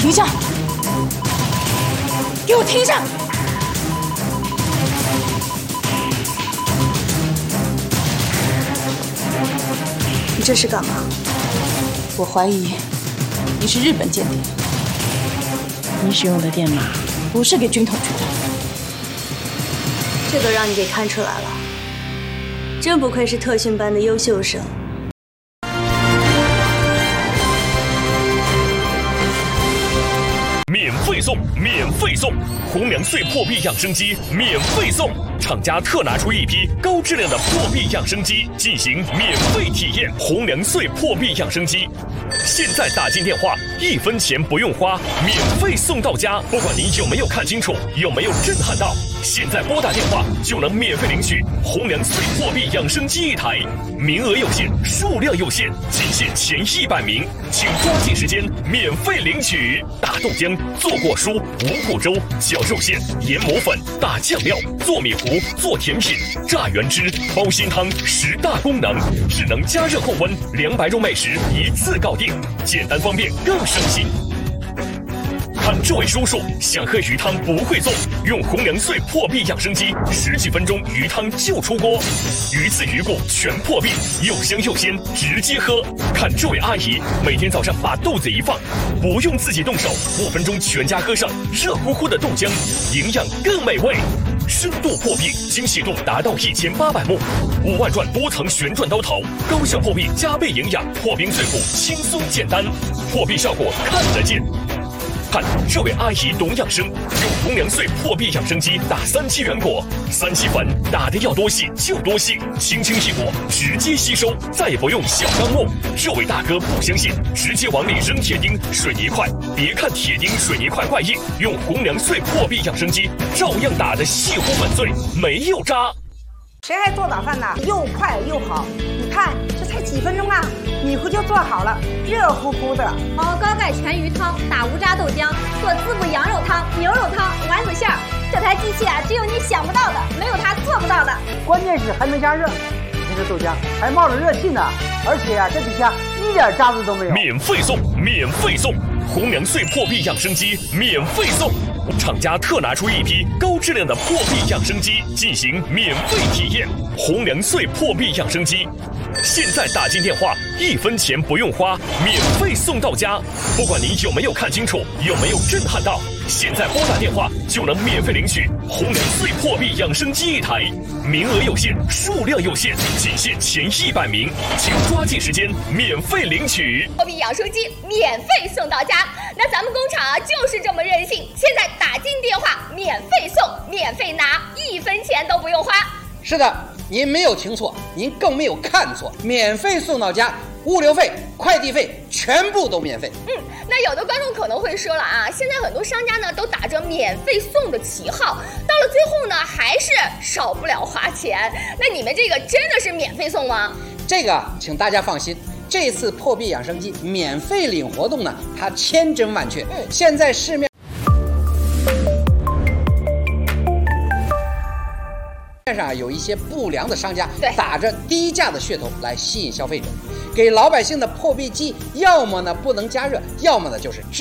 停下！给我停下！你这是干嘛？我怀疑你是日本间谍。 你使用的电码不是给军统局的。 这都让你给看出来了，真不愧是特训班的优秀生。 免费送，免费送！红粮穗破壁养生机免费送！厂家特拿出一批高质量的破壁养生机进行免费体验。红粮穗破壁养生机，现在打进电话，1分钱不用花，免费送到家。不管你有没有看清楚，有没有震撼到，现在拨打电话就能免费领取红粮穗破壁养生机1台，名额有限，数量有限，仅限前100名，请抓紧时间免费领取。打豆浆、做过蔬、五谷粥、搅肉馅、研磨粉、打酱料、做米糊、做甜品、榨原汁、煲新汤，10大功能，智能加热控温，200种美食一次搞定，简单方便更省心。看这位叔叔想喝鱼汤不会做，用红粮穗破壁养生机，10几分钟鱼汤就出锅，鱼刺鱼骨全破壁，又香又鲜，直接喝。看这位阿姨每天早上把豆子一放，不用自己动手，5分钟全家喝上热乎乎的豆浆，营养更美味。深度破壁，精细度达到1800目，5万转多层旋转刀头，高效破壁加倍营养，破冰碎骨轻松简单，破壁效果看得见。看这位阿姨懂养生，用红粮穗破壁养生机打3期原果，3期粉打的要多细就多细，轻轻一裹直接吸收，再也不用小钢沫。这位大哥不相信，直接往里扔铁钉、水泥块，别看铁钉、水泥块怪硬，用红粮穗破壁养生机照样打得细乎粉碎，没有渣。 谁还做早饭呢？又快又好，你看这才几分钟啊，米糊就做好了，热乎乎的。 熬高钙全鱼汤，打无渣豆浆，做滋补羊肉汤、牛肉汤、丸子馅儿。这台机器啊，只有你想不到的，没有它做不到的。 关键是还能加热，你看这豆浆还冒着热气呢，而且啊，这底下一点渣子都没有。 免费送，免费送！红粮穗破壁养生机免费送！厂家特拿出一批高质量的破壁养生机进行免费体验。红粮穗破壁养生机，现在打进电话，1分钱不用花，免费送到家。不管你有没有看清楚，有没有震撼到，现在拨打电话就能免费领取红粮穗破壁养生机1台，名额有限，数量有限，仅限前100名，请抓紧时间免费领取。 破壁养生机免费送到家，那咱们工厂啊就是这么任性，现在打进电话免费送，免费拿，1分钱都不用花。 是的，您没有听错，您更没有看错，免费送到家，物流费、快递费全部都免费。 那有的观众可能会说了啊，现在很多商家呢都打着免费送的旗号，到了最后呢还是少不了花钱。那你们这个真的是免费送吗？ 这个请大家放心，这次破壁养生机免费领活动呢，它千真万确。现在市面上有一些不良的商家打着低价的噱头来吸引消费者，给老百姓的破壁机要么呢不能加热，要么呢就是